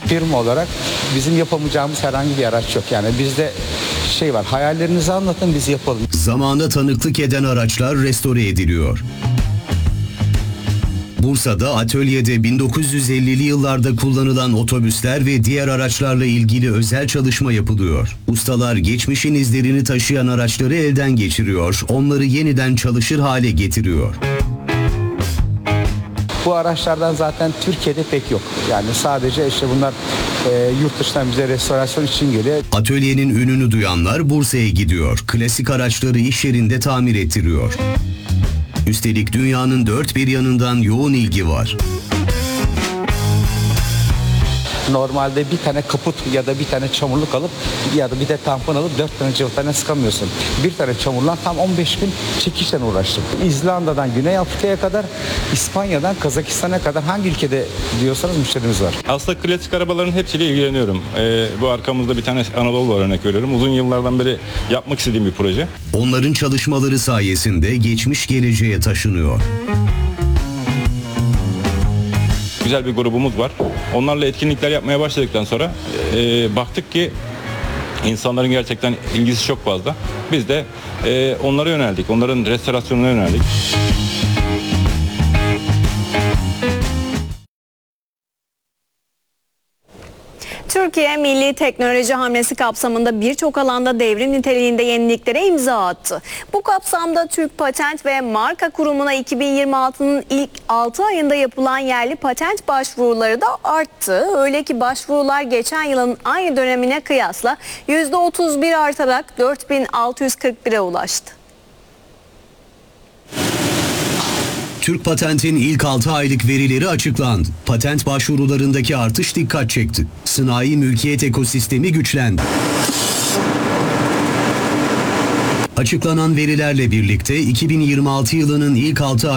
firma olarak bizim yapamayacağımız herhangi bir araç yok. Yani bizde şey var, hayallerinizi anlatın, biz yapalım. Zamana tanıklık eden araçlar restore ediliyor. Bursa'da atölyede 1950'li yıllarda kullanılan otobüsler ve diğer araçlarla ilgili özel çalışma yapılıyor. Ustalar geçmişin izlerini taşıyan araçları elden geçiriyor, onları yeniden çalışır hale getiriyor. Bu araçlardan zaten Türkiye'de pek yok. Yani sadece işte bunlar yurt dışından bize restorasyon için geliyor. Atölyenin ününü duyanlar Bursa'ya gidiyor. Klasik araçları iş yerinde tamir ettiriyor. Üstelik dünyanın dört bir yanından yoğun ilgi var. Normalde bir tane kaput ya da bir tane çamurluk alıp ya da bir de tampon alıp 4 tane cıvıtayla sıkamıyorsun. Bir tane çamurla tam 15 gün çekişle uğraştık. İzlanda'dan Güney Afrika'ya kadar, İspanya'dan Kazakistan'a kadar hangi ülkede diyorsanız müşterimiz var. Aslında klasik arabaların hepsiyle ilgileniyorum. Bu arkamızda bir tane Anadolu var, örnek veriyorum. Uzun yıllardan beri yapmak istediğim bir proje. Onların çalışmaları sayesinde geçmiş geleceğe taşınıyor. Güzel bir grubumuz var. Onlarla etkinlikler yapmaya başladıktan sonra baktık ki insanların gerçekten ilgisi çok fazla. Biz de onlara yöneldik. Onların restorasyonuna yöneldik. Türkiye milli teknoloji hamlesi kapsamında birçok alanda devrim niteliğinde yeniliklere imza attı. Bu kapsamda Türk Patent ve Marka Kurumu'na 2026'nın ilk 6 ayında yapılan yerli patent başvuruları da arttı. Öyle ki başvurular geçen yılın aynı dönemine kıyasla %31 artarak 4641'e ulaştı. Türk Patent'in ilk 6 aylık verileri açıklandı. Patent başvurularındaki artış dikkat çekti. Sanayi mülkiyet ekosistemi güçlendi. Açıklanan verilerle birlikte 2026 yılının ilk 6